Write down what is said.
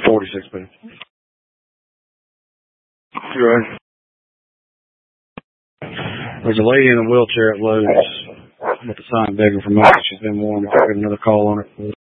46 minutes. You're right. There's a lady in a wheelchair at Lowe's with a sign begging for money. She's been warned. I'll get another call on it.